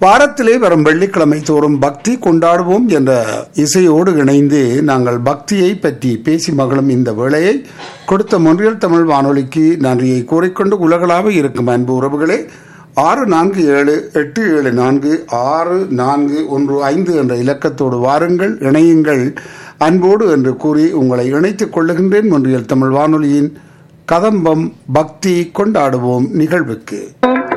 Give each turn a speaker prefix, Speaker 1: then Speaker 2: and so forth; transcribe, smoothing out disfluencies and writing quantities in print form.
Speaker 1: வாரத்திலே வரும் வெள்ளிக்கிழமை தோறும் பக்தி கொண்டாடுவோம் என்ற இசையோடு இணைந்து நாங்கள் பக்தியை பற்றி பேசி மகளும் இந்த வேளையை கொடுத்த மொன்றியல் தமிழ் வானொலிக்கு நன்றியை கூறிக்கொண்டு உலகளாக இருக்கும் அன்பு உறவுகளே 6478746415 என்ற இலக்கத்தோடு வாருங்கள், இணையுங்கள் அன்போடு என்று கூறி உங்களை இணைத்துக் கொள்ளுகின்றேன் மொன்றியல் தமிழ் வானொலியின் கதம்பம் பக்தி கொண்டாடுவோம் நிகழ்வுக்கு.